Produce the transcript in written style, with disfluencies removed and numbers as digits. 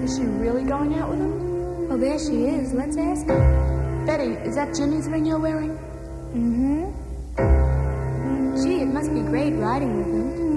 Is she really going out with him? Oh, there she is. Let's ask her. Betty, is that Jimmy's ring you're wearing? Mm-hmm. Gee, it must be great riding with him.